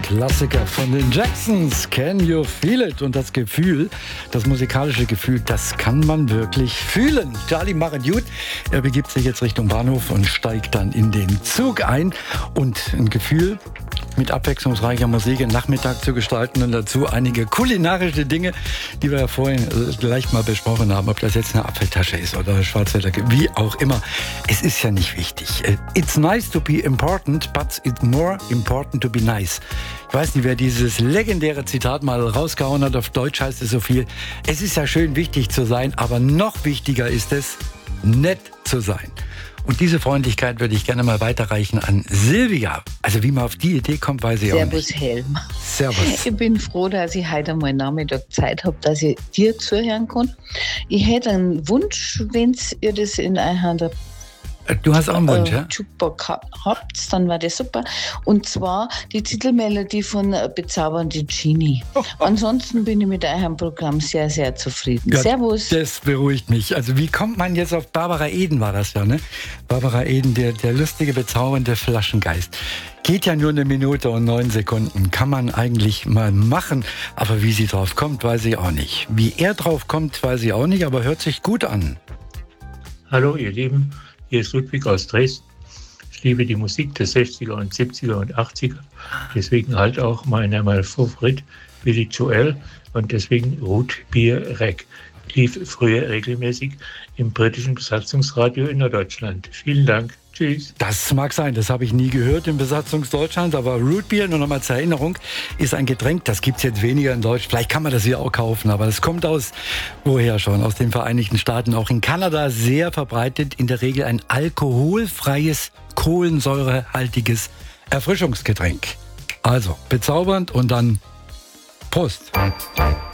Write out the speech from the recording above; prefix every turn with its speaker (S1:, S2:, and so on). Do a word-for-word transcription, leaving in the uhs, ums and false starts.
S1: Klassiker von den Jacksons, Can You Feel It? Und das Gefühl, das musikalische Gefühl, das kann man wirklich fühlen. Charlie macht gut. Er begibt sich jetzt Richtung Bahnhof und steigt dann in den Zug ein. Und ein Gefühl, mit abwechslungsreicher Musik den Nachmittag zu gestalten und dazu einige kulinarische Dinge, die wir ja vorhin gleich mal besprochen haben, ob das jetzt eine Apfeltasche ist oder Schwarzwälder, wie auch immer. Es ist ja nicht wichtig. It's nice to be important, but it's more important to be nice. Ich weiß nicht, wer dieses legendäre Zitat mal rausgehauen hat. Auf Deutsch heißt es so viel: Es ist ja schön, wichtig zu sein, aber noch wichtiger ist es, nett zu sein. Und diese Freundlichkeit würde ich gerne mal weiterreichen an Silvia. Also wie man auf die Idee kommt, weiß ich
S2: Servus,
S1: auch nicht.
S2: Servus Helm.
S1: Servus.
S2: Ich bin froh, dass ich heute einmal Nachmittag Zeit habe, dass ich dir zuhören kann. Ich hätte einen Wunsch, wenn ihr das in eurer
S1: Du hast auch einen Wunsch,
S2: äh,
S1: ja?
S2: Jukebox habt, dann war das super. Und zwar die Titelmelodie von Bezaubernde Genie. Ansonsten bin ich mit eurem Programm sehr, sehr zufrieden.
S1: Ja,
S2: Servus.
S1: Das beruhigt mich. Also wie kommt man jetzt auf Barbara Eden, war das ja, ne? Barbara Eden, der, der lustige, bezaubernde Flaschengeist. Geht ja nur eine Minute und neun Sekunden. Kann man eigentlich mal machen. Aber wie sie drauf kommt, weiß ich auch nicht. Wie er drauf kommt, weiß ich auch nicht, aber hört sich gut an.
S3: Hallo ihr Lieben. Hier ist Ludwig aus Dresden. Ich liebe die Musik der sechziger und siebziger und achtziger. Deswegen halt auch meiner mein Favorit Billy Joel und deswegen Root Beer Rec. Lief früher regelmäßig im britischen Besatzungsradio in Norddeutschland. Vielen Dank. Tschüss.
S1: Das mag sein, das habe ich nie gehört im Besatzungsdeutschland, aber Root Beer, nur noch mal zur Erinnerung, ist ein Getränk, das gibt es jetzt weniger in Deutsch. Vielleicht kann man das hier auch kaufen, aber es kommt aus, woher schon? Aus den Vereinigten Staaten, auch in Kanada sehr verbreitet, in der Regel ein alkoholfreies, kohlensäurehaltiges Erfrischungsgetränk. Also, bezaubernd und dann Prost.